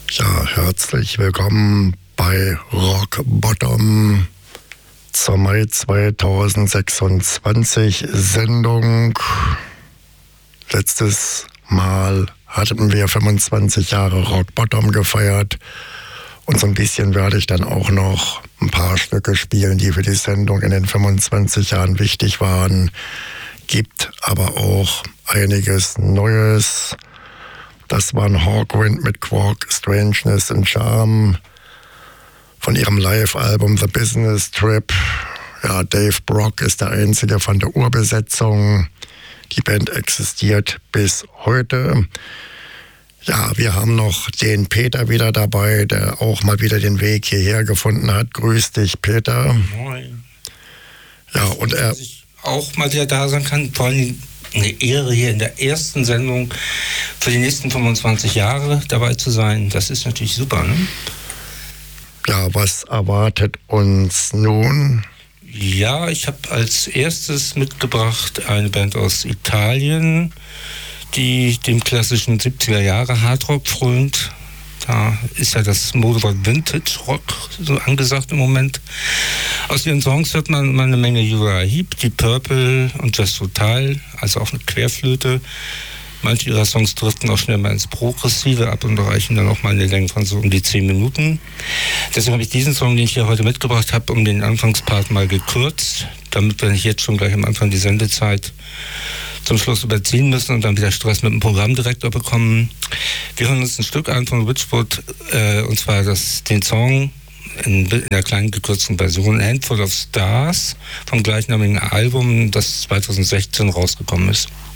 Ja, herzlich willkommen bei Rock Bottom zur Mai 2026 Sendung. Letztes Mal hatten wir 25 Jahre Rock Bottom gefeiert und so ein bisschen werde ich dann auch noch ein paar Stücke spielen, die für die Sendung in den 25 Jahren wichtig waren. Gibt aber auch einiges Neues. Das waren Hawkwind mit Quark, Strangeness and Charm von ihrem Live-Album The Business Trip. Ja, Dave Brock ist der einzige von der Urbesetzung. Die Band existiert bis heute. Ja, wir haben noch den Peter wieder dabei, der auch mal wieder den Weg hierher gefunden hat. Grüß dich, Peter. Moin. Ja, und er... Dass ich auch mal wieder da sein kann, vor allem eine Ehre, hier in der ersten Sendung für die nächsten 25 Jahre dabei zu sein. Das ist natürlich super, ne? Ja, was erwartet uns nun? Ja, ich habe als erstes mitgebracht eine Band aus Italien, die dem klassischen 70er Jahre Hardrock frönt. Da ist ja das Modewort Vintage Rock so angesagt im Moment. Aus ihren Songs hört man eine Menge Uriah Heep, Deep Purple und Jazz Total, also auch eine Querflöte. Manche ihrer Songs driften auch schnell mal ins Progressive ab und erreichen dann auch mal eine Länge von so um die 10 Minuten. Deswegen habe ich diesen Song, den ich hier heute mitgebracht habe, um den Anfangspart mal gekürzt, damit wir nicht jetzt schon gleich am Anfang die Sendezeit zum Schluss überziehen müssen und dann wieder Stress mit dem Programmdirektor bekommen. Wir hören uns ein Stück an von Witchwood, und zwar den Song in einer kleinen gekürzten Version, Handful of Stars, vom gleichnamigen Album, das 2016 rausgekommen ist.